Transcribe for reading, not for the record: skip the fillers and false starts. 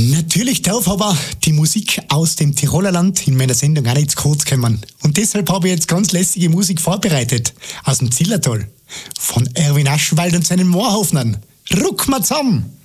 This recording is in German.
Natürlich darf aber die Musik aus dem Tiroler Land in meiner Sendung auch nicht zu kurz kommen. Und deshalb habe ich jetzt ganz lässige Musik vorbereitet. Aus dem Zillertal. Von Erwin Aschenwald und seinen Moorhofnern. Ruck mal zusammen!